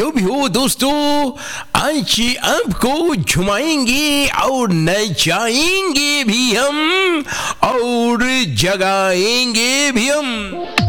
जो भी हो दोस्तों, आज आपको झुमाएंगे और नचाएंगे भी हम और जगाएंगे भी हम।